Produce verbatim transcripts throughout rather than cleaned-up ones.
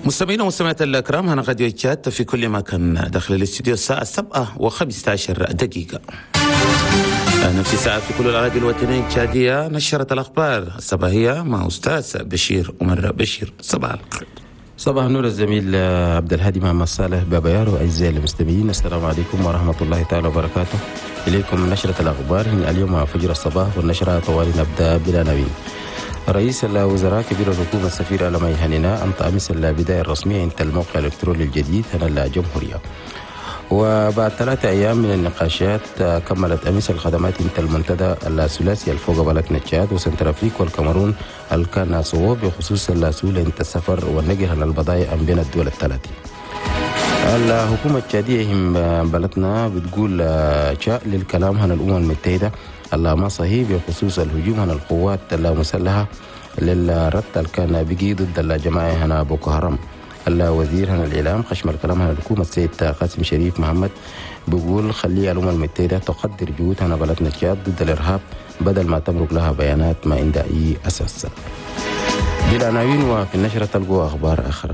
مستمعينا ومستمعات الكرام، هنا راديو تشات في كل مكان داخل الاستديو الساعة السبعة وخمسة عشر دقيقة. نفس الساعة في كل الأراضي الوطنية التشادية نشرت الأخبار الصباحية مع أستاذ بشير عمر. بشير، صباح الخير. صباح النور الزميل عبد الهادي محمد صالح بابيار. وأعزائي المستمعين، السلام عليكم ورحمة الله تعالى وبركاته. إليكم نشرة الأخبار اليوم فجر الصباح، والنشرة طوال نبدأ بالعناوين. رئيس الوزراء كبير الحكومة السفير ألمي هنينا أنطق أمس البداية الرسمية عند الموقع الإلكتروني الجديد هنا الجمهورية. وبعد ثلاثة أيام من النقاشات كملت أمس الخدمات عند المنتدى الثلاثي الفوق بلدنا تشاد وسنترافريك والكاميرون الكان صواب بخصوص السهولة عند السفر والنقل على البضائع بين الدول الثلاثة. الحكومة التشادية هم بلدنا بتقول شاء للكلام عن الأمم المتحدة ما صحيح بخصوص الهجوم على القوات المسلحة للرد كان بيجي ضد الجماعة هنا بوكو حرام. الوزير هنا الإعلام خشم الكلام عن الحكومة السيد قاسم شريف محمد بيقول خلي الأمم المتحدة تقدر جهود هنا بلدنا تشاد ضد الإرهاب بدل ما تملك لها بيانات ما عندها أي أساس. دي العناوين، وفي النشرة تلقوا أخبار أخرى.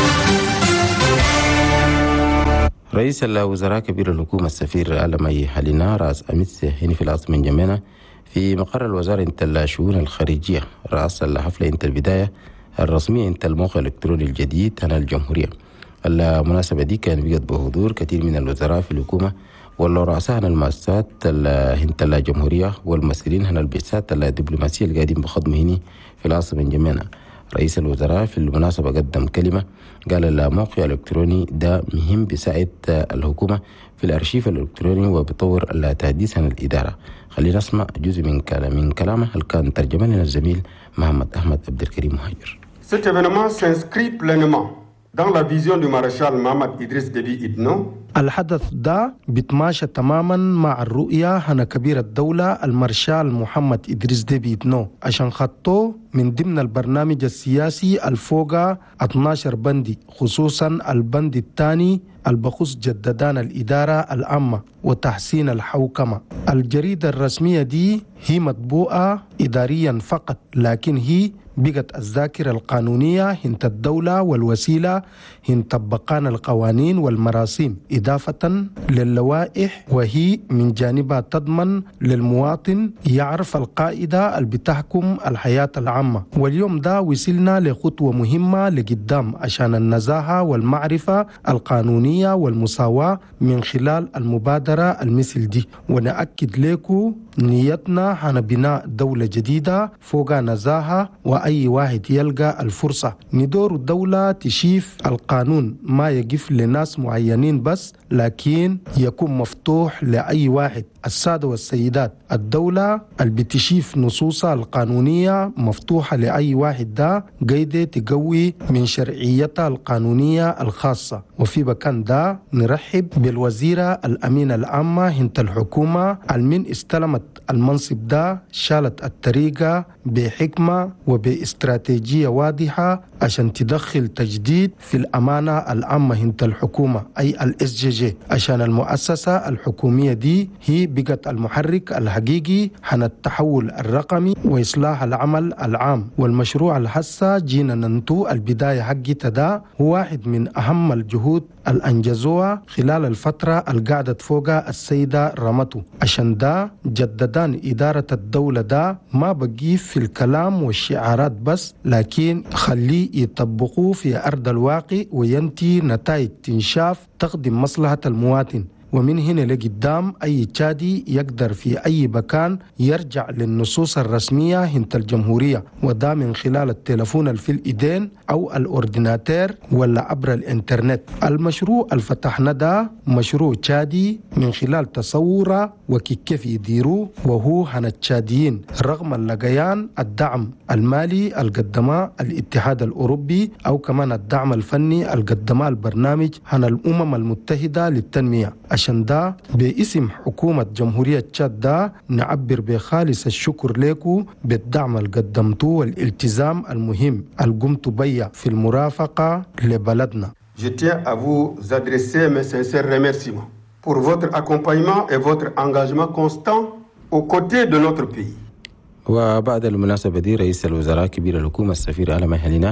رئيس الوزراء كبير الحكومة السفير ألمي هنينا رأس أمس هنا في العاصمة الجمينة في مقر الوزارة انت الشؤون الخارجية رأس الحفلة انت البداية الرسمية انت الموقع الإلكتروني الجديد هنا الجمهورية. المناسبة دي كان بيقض بحضور كثير من الوزراء في الحكومة والرؤساء هنا المؤسسات انت الجمهورية والممثلين هنا البعثات الدبلوماسية اللي قاعدين بخدمه هنا في العاصمة الجمينة. رئيس الوزراء في المناسبة قدم كلمة قال الموقع الإلكتروني ده مهم بيساعد الحكومة في الأرشيف الإلكتروني وبطور التحديث عن الإدارة. خلينا نسمع جزء من كلام من كلامه اللي كان ترجمة لنا الزميل محمد أحمد عبد الكريم مهاجر. Cet événement s'inscrit pleinement dans la vision du maréchal Mohamed Idriss Déby Itno. الحدث ده بيتماشى تماما مع الرؤية هنا كبير الدولة المارشال محمد إدريس ديبي إتنو عشان خطوه من ضمن البرنامج السياسي الفوقة اثناشر بندي، خصوصا البند الثاني البخص جددان الإدارة العامة وتحسين الحوكمة. الجريدة الرسمية دي هي مطبوعة إداريا فقط، لكن هي بقت الذاكرة القانونية هنت الدولة والوسيلة هن طبقان القوانين والمراسيم إضافة للوائح، وهي من جانبها تضمن للمواطن يعرف القاعدة اللي بتحكم الحياة العامة. واليوم ده وصلنا لخطوة مهمة لقدام عشان النزاهة والمعرفة القانونية والمساواة من خلال المبادرة المثل دي، ونأكد لكم نيتنا عن بناء دولة جديدة فوق نزاهة، وأي واحد يلقى الفرصة ندور الدولة تشيف القانون ما يقف لناس معينين بس، لكن يكون مفتوح لأي واحد. السادة والسيدات، الدولة اللي بتشيف نصوصها القانونية مفتوحة لأي واحد، ده قيدة تقوي من شرعيتها القانونية الخاصة. وفي مكان ده نرحب بالوزيرة الأمينة العامة هنت الحكومة المن استلمت المنصب ده، شالت الطريقة بحكمة وباستراتيجية واضحة عشان تدخل تجديد في الأمانة العامة هنت الحكومة أي الاس جي جي، عشان المؤسسة الحكومية دي هي بقت المحرك الحقيقي عن التحول الرقمي وإصلاح العمل العام. والمشروع الحسا جينا ننتو البداية حقتها ده هو واحد من أهم الجهود الأنجزوها خلال الفترة القاعدة فوقها السيدة رمتو، عشان ده جددان إدارة الدولة ده ما بقي في الكلام والشعارات بس، لكن خليه يطبقوه في أرض الواقع وينتي نتائج تنشاف تخدم مصلحة المواطن. ومن هنا لقدام أي تشادي يقدر في أي مكان يرجع للنصوص الرسمية هنت الجمهورية، وده من خلال التلفون في الإيدين أو الأورديناتير ولا عبر الإنترنت. المشروع الفتحنا ده مشروع تشادي من خلال تصوره وكيف يديروه، وهو هن التشاديين رغم اللقيان الدعم المالي القدماء الاتحاد الأوروبي أو كمان الدعم الفني القدماء البرنامج هن الأمم المتحدة للتنمية. عشان ده باسم حكومة جمهورية تشاد ده نعبر بخالص الشكر لكم بالدعم اللي قدمتوه والالتزام المهم اللي قمتوا بيه في المرافقة لبلدنا. Je tiens à vous adresser mes sincères remerciements pour votre accompagnement et votre engagement constant aux côtés de notre pays. وبعد المناسبة دي رئيس الوزراء كبير الحكومة السفير ألمي هنينا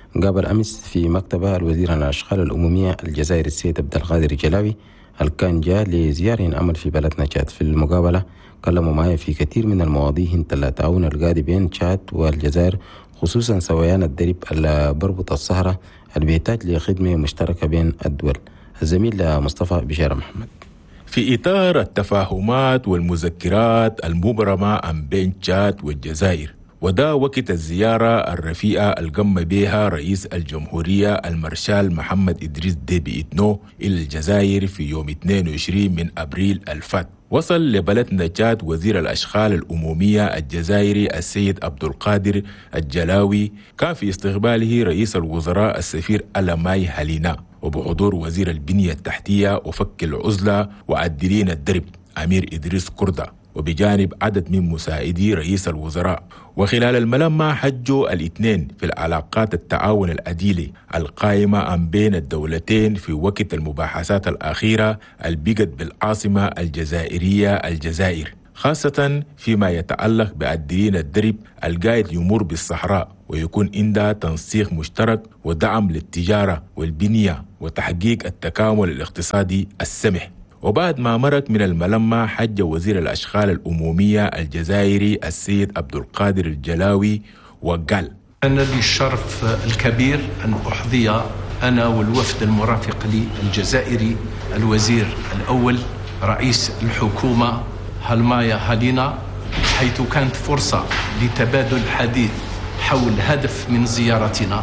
قابل أمس في مكتبه الوزير عن الأشغال الأمومية الجزائري السيد عبد القادر الجلاوي، اللي كان جاء لزيارة عمل في بلدنا تشاد. في المقابلة كلموا معي في كثير من المواضيع انتلا تعاون القادي بين تشاد والجزائر، خصوصا سويان الدرب اللي بربط الصحراء اللي بيحتاج لخدمة مشتركة بين الدول. الزميل مصطفى بشارة محمد. في إطار التفاهمات والمذكرات المبرمة بين تشاد والجزائر، وده وقت الزيارة الرفيقة القم بها رئيس الجمهورية المارشال محمد إدريس ديبي إتنو إلى الجزائر في يوم اثنين وعشرين من أبريل الفات. وصل لبلدنا تشاد وزير الأشغال الأمومية الجزائري السيد عبد القادر الجلاوي، كان في استقباله رئيس الوزراء السفير ألماي هالينا، وبحضور وزير البنية التحتية وفك العزلة وعدلين الدرب أمير إدريس كردة، وبجانب عدد من مساعدي رئيس الوزراء. وخلال الملمة حجوا الاثنين في العلاقات التعاون الأديلة القائمة بين الدولتين في وقت المباحثات الأخيرة البقت بالعاصمة الجزائرية الجزائر، خاصة فيما يتعلق بعدلين الدرب القايد يمر بالصحراء، ويكون عندها تنسيق مشترك ودعم للتجارة والبنية وتحقيق التكامل الاقتصادي السمح. وبعد ما مرق من الملمة حج وزير الأشغال الأمومية الجزائري السيد عبد القادر الجلاوي وقال: أنا لي الشرف الكبير أن أحظي أنا والوفد المرافق لي الجزائري الوزير الأول رئيس الحكومة هالمايا هالينا، حيث كانت فرصة لتبادل الحديث حول هدف من زيارتنا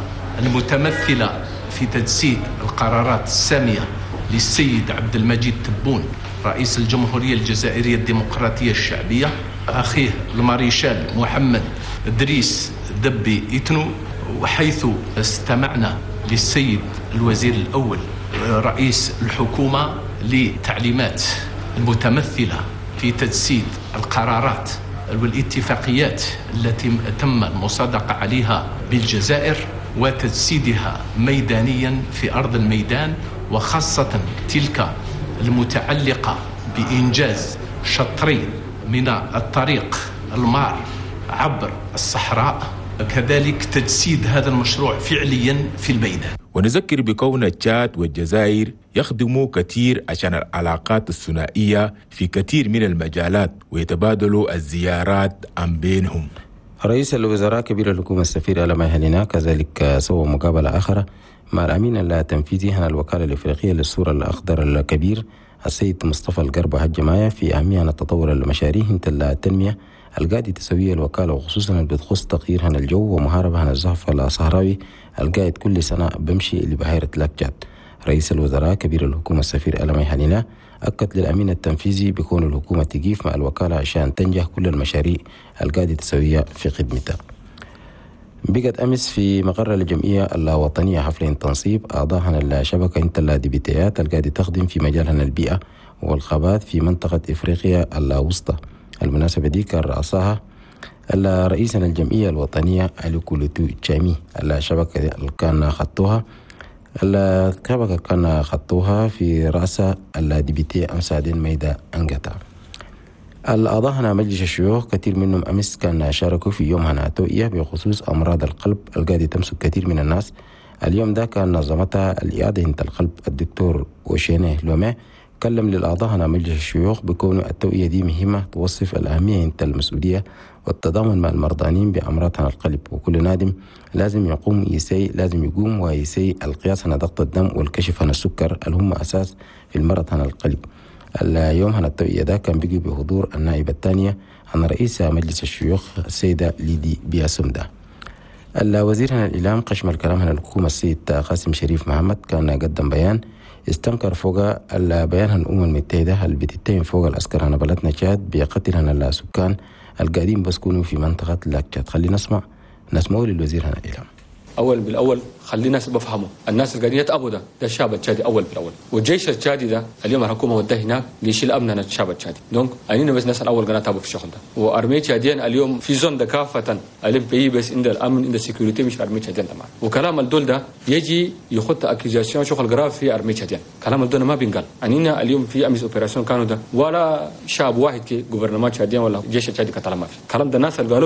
المتمثلة في تجسيد القرارات السامية للسيد عبد المجيد تبون رئيس الجمهورية الجزائرية الديمقراطية الشعبية، أخيه الماريشال محمد إدريس دبي إتنو، وحيث استمعنا للسيد الوزير الأول رئيس الحكومة لتعليمات المتمثلة في تجسيد القرارات والاتفاقيات التي تم المصادقة عليها بالجزائر وتجسيدها ميدانيا في أرض الميدان، وخاصة تلك المتعلقة بإنجاز شطرين من الطريق المار عبر الصحراء، كذلك تجسيد هذا المشروع فعليا في الميدان. ونذكر بكون تشاد والجزائر يخدموا كثير عشان العلاقات الثنائية في كثير من المجالات ويتبادلوا الزيارات عن بينهم. رئيس الوزراء كبير الحكومة السفير ألماي هالينا كذلك سوى مقابلة آخرى مع الأمين التنفيذي عن الوكالة الإفريقية للسور الأخضر الكبير السيد مصطفى القرب حج مايا في أهمية عن التطور المشاريع التنمية القاعدة تسويها الوكالة، وخصوصا اللي بتخص تغيير عن الجو ومحاربة عن الزحف الصحراوي القاعد كل سنة بمشي لبحيرة لاكجات. رئيس الوزراء كبير الحكومة السفير ألماي هالينا أكد للأمين التنفيذي بكون الحكومة تقيف مع الوكالة عشان تنجح كل المشاريع القاعدة تسويها في خدمتها. بقت أمس في مقر الجمعية الوطنية حفل تنصيب أعضاء الشبكة انتلا ديبيتيات القاعدة تخدم في مجال البيئة والخبات في منطقة إفريقيا الوسطى. المناسبة دي كان رأسها رئيس الجمعية الوطنية علي كولوتو تشامي. الشبكة اللي كان خطوها الشبكة كان خطوها في رأس الديبيتي أمسادين ميدا أنقطع. الأعضاء مجلس الشيوخ كثير منهم أمس كان شاركوا في يوم هنا توئية بخصوص أمراض القلب القاعدة تمسك كثير من الناس. اليوم ده كان نظمتها الإعادة هنت القلب الدكتور وشينه لومي كلم للأعضاء مجلس الشيوخ بكون التوئية دي مهمة توصف الأهمية هنت المسؤولية والتضامن مع المرضانين بأمراض القلب، وكل نادم لازم يقوم يسي لازم يقوم ويسي القياس عن ضغط الدم والكشف عن السكر اللي هم أساس في المرض عن القلب. اليوم عن التوئية ده كان بيجي بحضور النائبة الثانية عن رئيس مجلس الشيوخ السيدة ليدي بياسمدة. الوزير عن الإعلام قشم الكلام عن الحكومة السيد قاسم شريف محمد كان قدم بيان استنكر فوق البيان عن الأمم المتحدة اللي بتتهم فوق العسكر عن بلدنا تشاد بقتل عن السكان القاعدين بسكنوا في منطقة لاكجات. خلينا نسمع نسمعه للوزير عن الإعلام. أول بالأول خلي الناس بفهموا الناس القاعدين يتأبوا ده ده الشعب التشادي أول بالأول، والجيش التشادي ده اليوم الحكومة وده هناك ليشيل أمننا الشعب التشادي. دونك أنينا بس الناس الأول قناة تابوا في الشغل ده، وأرمية تشاديين اليوم في زون ده كافة اليوم بي بس عند الأمن عند السكيورتي مش أرمية تشاديين تمام. وكلام الدول ده يجي يخط أكيزاسيون شغل جراف في أرمية تشاديين، كلام الدول ما بينقال. أنينا اليوم في أمس أوبراسيون كانوا ده ولا شعب واحد كي غوفرنمان تشاديين ولا جيش التشادي كتلام ما في. كلام ده الناس اللي قالوا ده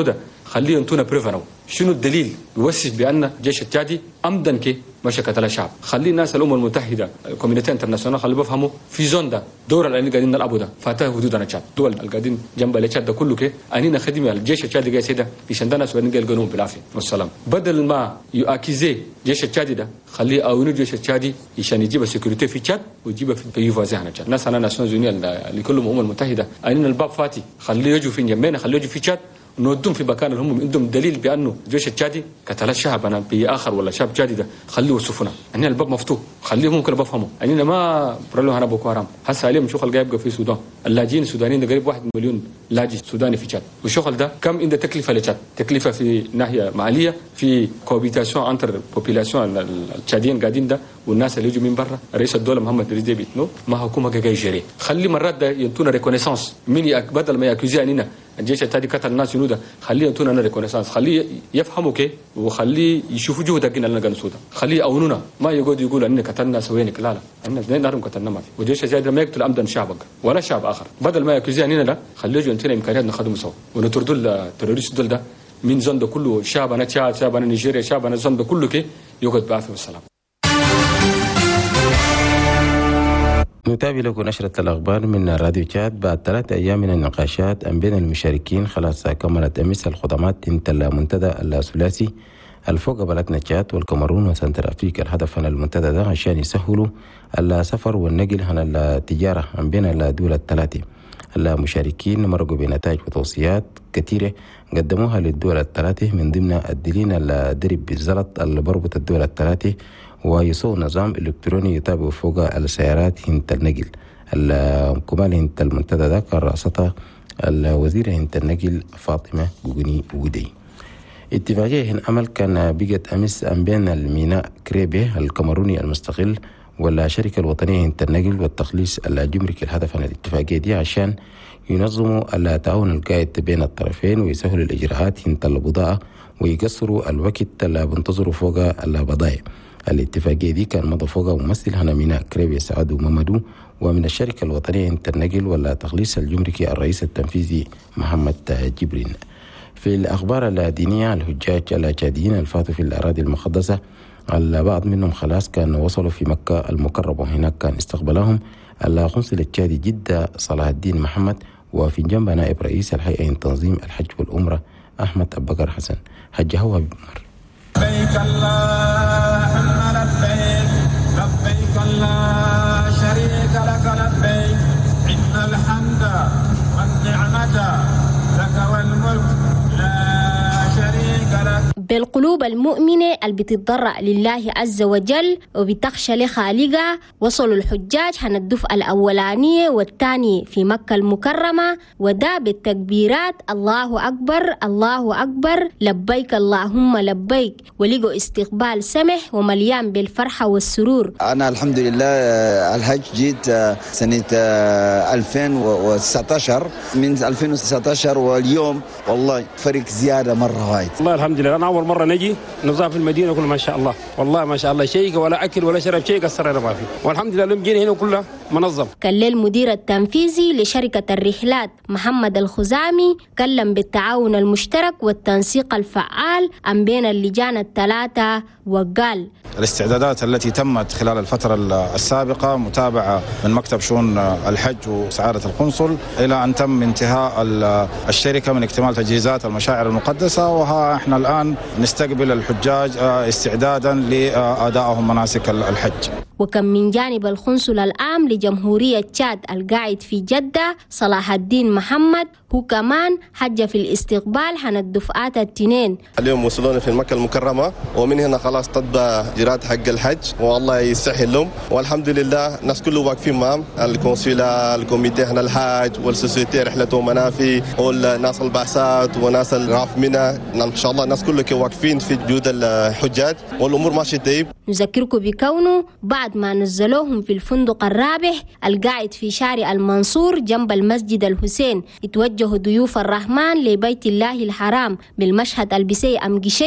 خليه ينتونا بريفنو شنو الدليل يوسف بأن الجيش التشادي أمدن كي مش قتل الشعب. خلي الناس الأمم المتحدة الكوميونتي انترناسيونال خلي بفهموا في زون ده دور اللي قاعدين نلعبوا ده فاتها حدودنا تشاد دول اللي قاعدين جنب التشاد ده كله كي أنينا خدمة الجيش التشادي جاي سيدا يشندنا سوين قال قانون بالعافية والسلام بدل ما يأكيزي جيش التشادي ده خليه أونو جيش التشادي يشان يجيب السكيورتي في تشاد ويجيبه في بيو فازعنا تشاد ناس أنا ناسيونال يونيون اللي كلهم الأمم المتحدة أنينا الباب فاتي خليه يجوا في جنبنا خليه يجوا في تشاد نودهم في مكان هم عندهم دليل بأنه جيش التشادي قتل الشعب أنا بآخر ولا شعب تشادي ده خليه يوصفونا أننا الباب مفتوح خليهم ممكن بفهموا أننا ما برلو أنا بوكو حرام هسه عليهم شغل جاي يبقى في السودان اللاجئين السودانيين ده قريب واحد مليون لاجئ سوداني في تشاد والشغل ده كم عنده تكلفة لتشاد تكلفة في ناحية مالية في كوبيتاسيون انتر بوبيلاسيون التشاديين قاعدين ده والناس اللي يجوا من برا رئيس الدولة محمد إدريس ديبي إتنو ما حكومة جاي جري خلي مرات ده ينتونا ريكونيسانس مين بدل ما يأكوزي أننا الجيش التشادي قتل الناس ينودا خليه ينتونا أنا ريكونيسانس خليه يفهموا كي وخليه يشوفوا جهدك إن لنا جنسودا خليه أونونا ما يقعد يقول أننا قتلنا سوينك لا لا أننا اثنين نارهم قتلنا ما في والجيش التشادي ما يقتل أمدا شعبك ولا شعب آخر بدل ما يأكوزي أننا لا خليه يجوا ينتنا إمكانيات نخدم سوا ونطردوا التروريست دول ده من زون ده كله شعبنا تشاد شعبنا نيجيريا شعبنا زون ده كله كي يقعد بعافية والسلام. نتابع لكم نشرة الأخبار من راديو تشاد بعد ثلاثة أيام من النقاشات بين المشاركين. خلاص كملت أمس الخدمات انت المنتدى الثلاثي الفوق بلدنا تشاد والكاميرون وسنتر أفريقيا. الهدف من المنتدى ده عشان يسهلوا السفر والنقل عن التجارة بين الدول الثلاثة. المشاركين مرقوا بنتائج وتوصيات كثيرة قدموها للدول الثلاثة من ضمن الدليل الدرب بالزلط اللي بربط الدول الثلاثة ويصوغ نظام إلكتروني يتابع فوق السيارات هنت النقل. الكمال هنت المنتدى ده كان رأستها الوزيرة هنت النقل فاطمة قوقني ودي. اتفاقية هن عمل كان بيجت أمس بين الميناء كريبي الكاميروني المستقل والشركة الوطنية هنت النقل والتخليص الجمركي. الهدف من الاتفاقية دي عشان ينظموا التعاون القائد بين الطرفين ويسهلوا الإجراءات هنت البضاعة ويقصروا الوقت اللي بنتظروا فوق البضائع. الاتفاقية دي كان مضى فوقها ممثل هنا ميناء كريبي سعد وممدو ومن الشركة الوطنية هنت النقل والتخليص الجمركي الرئيس التنفيذي محمد جبرين. في الأخبار الدينية الحجاج التشاديين الفاتوا في الأراضي المقدسة البعض منهم خلاص كانوا وصلوا في مكة المكرمة وهناك كان استقبلهم القنصل التشادي جدة صلاح الدين محمد وفي جنب نائب رئيس الهيئة تنظيم الحج والأمرة أحمد أبو بكر حسن. حجه بمر لبيك اللهم لبيك لبيك لا شريك لك لبيك إن الحمد والنعمة لك والملك لا شريك لك. بالقلوب المؤمنة اللي بتتضرع لله عز وجل وبتخشى لخالقها وصلوا الحجاج عن الدفعة الأولانية والثانية في مكة المكرمة وده بالتكبيرات الله أكبر الله أكبر لبيك اللهم لبيك ولقوا استقبال سمح ومليان بالفرحة والسرور. أنا الحمد لله الحج جيت سنة ألفين وتسعة عشر من ألفين وتسعة عشر واليوم والله فرق زيادة مرة وايد. والله الحمد لله أنا أول مرة نجي نظام في المدينة كله ما شاء الله والله ما شاء الله شيء ولا أكل ولا شرب شيء قصرنا ما فيه والحمد لله لم جينا هنا كله منظم. كان المدير التنفيذي لشركة الرحلات محمد الخزامي كلم بالتعاون المشترك والتنسيق الفعال عن بين اللجان الثلاثة وقال الاستعدادات التي تمت خلال الفترة السابقة متابعة من مكتب شؤون الحج وسعادة القنصل إلى أن تم انتهاء الشركة من اكتمال تجهيزات المشاعر المقدسة وها احنا الآن نستقبل الحجاج استعدادا لأدائهم مناسك الحج. وكم من جانب القنصل العام لجمهورية تشاد القاعد في جدة صلاح الدين محمد هو كمان حج في الاستقبال عن الدفعات التنين. اليوم وصلونا في المكة المكرمة ومن هنا خلاص تطبع جرات حق الحج والله يسهل لهم والحمد لله الناس كله واقفين معهم الكونسولا الكوميتي هنا الحاج والسوسيتي رحلة ومنافي والناس البعثات وناس الراف منها ان شاء الله الناس كله واقفين في جهود الحجاج والامور ماشيه طيب. نذكركم بكونه بعد ما نزلوهم في الفندق الرابح القاعد في شارع المنصور جنب المسجد الحسين اتوجهوا ضيوف الرحمن لبيت الله الحرام بالمشهد البسي أم قشيش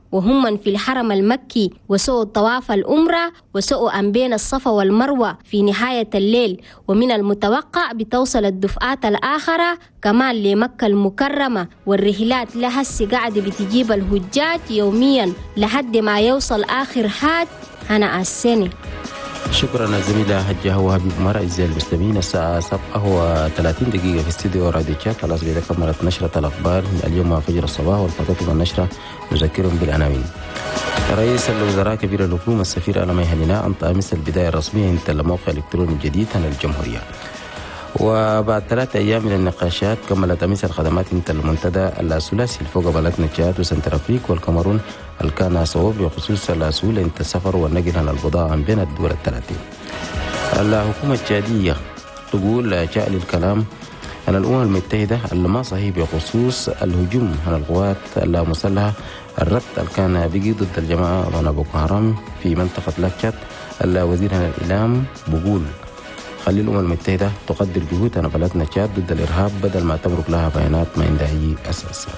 وهم من في الحرم المكي وسووا الطواف الأمرة وسووا أن بين الصفا والمروة في نهاية الليل. ومن المتوقع بتوصل الدفعات الآخرة كمان لمكة المكرمة، والرحلات لها قاعدة بتجيب الهجاج يوميا لحد ما يوصل آخر حاج هنا السنة. شكرا زميلة حجة هو حبيب مرة. أعزائي المستمعين الساعة سبعة وثلاثين دقيقة في استديو راديو تشات. خلاص بإذا كملت نشرة الأخبار اليوم فجر الصباح، والفتاة النشرة نذكرهم بالعناوين. رئيس الوزراء كبير الحكومة السفير أنا ميهننا أنطى مثل البداية الرسمية انت الموقع الإلكتروني الجديد عن الجمهورية. وبعد ثلاثة أيام من النقاشات كملت أمس الخدمات انت المنتدى الثلاثي فوق بلدنا تشاد وسنتر أفريق والكاميرون الكان صوب بخصوص الأسئلة انت السفر والنقل عن البضائع بين الدول الثلاثين. الحكومة التشادية تقول جاء للكلام عن الأمم المتحدة اللي ما صحيح بخصوص الهجوم على القوات المسلحة الرد اللي كان بيجي ضد الجماعة ضد بوكو حرام في منطقة لاكشات. الوزير عن الإعلام بقول خلي الأمم المتحدة تقدر جهودنا بلدنا تشاد ضد الإرهاب بدل ما تمرق لها بيانات ما عندها أي أساس.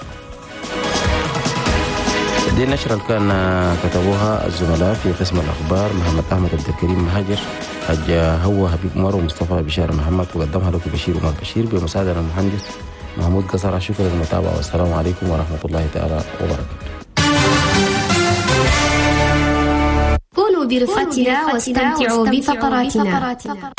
دي النشرة اللي كان كتبوها الزملاء في قسم الأخبار محمد أحمد عبد الكريم مهاجر، حج هو حبيب عمر ومصطفى بشار محمد، وقدمها لكم بشير عمر بشير بمساعدة المهندس محمود قصر. شكرا للمتابعة والسلام عليكم ورحمة الله تعالى وبركاته. كونوا برفقتنا واستمتعوا بفقراتنا.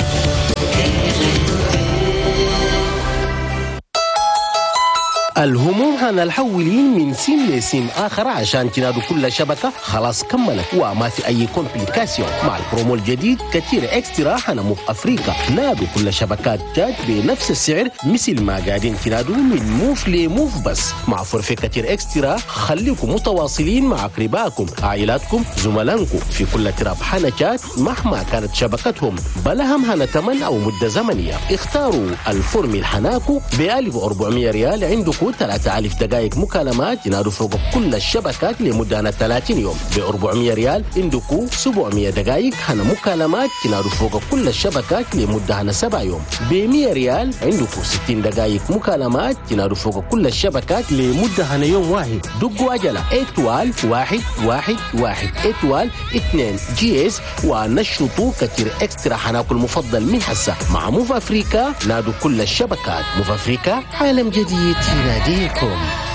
الهموم هنحولين من سيم لسيم آخر عشان تنادوا كل شبكة خلاص كملت وما في أي كومبليكاسيون. مع البرومو الجديد كتير إكسترا هنمو في أفريقيا. نادوا كل شبكات جاد بنفس السعر مثل ما قاعدين تنادوا من موف لموف. بس مع فرفة كتير إكسترا خليكم متواصلين مع أقربائكم عائلاتكم زملائكم في كل تراب حنكات مهما كانت شبكتهم بلهم هنا تمن أو مدة زمنية. اختاروا الفورمي الحناكو بألف وأربعمية ريال عندكم ثلاثة آلاف دقائق مكالمات ينادوا فوق كل الشبكات لمدة ثلاثين يوم. ب أربعمية ريال عندكم سبعمية دقائق هنا مكالمات ينادوا فوق كل الشبكات لمدة هنا سبعة يوم. ب مية ريال عندكم ستين دقائق مكالمات ينادوا فوق كل الشبكات لمدة هنا يوم واحد. دقوا عجلة اتوال واحد واحد واحد اتوال اثنين جي اس ونشطوا كتير اكسترا حناكو المفضل من حسا. مع موف أفريقيا نادوا كل الشبكات. موف أفريقيا عالم جديد يناديكم.